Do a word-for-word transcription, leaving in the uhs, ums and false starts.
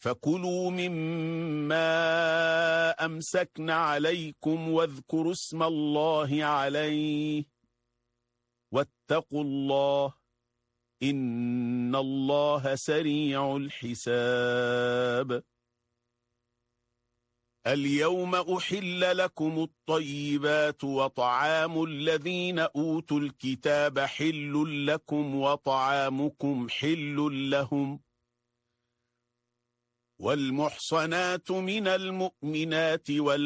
فكلوا مما أمسكن عليكم واذكروا اسم الله عليه واتقوا الله إن الله سريع الحساب. اليوم أحل لكم الطيبات وطعام الذين أوتوا الكتاب حل لكم وطعامكم حل لهم، والمحصنات من المؤمنات والمؤمنات